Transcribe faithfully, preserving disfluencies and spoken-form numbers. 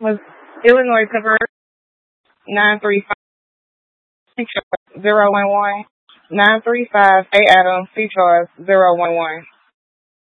was Illinois Convert nine three five zero one one nine three five A Adam C Charles zero one one.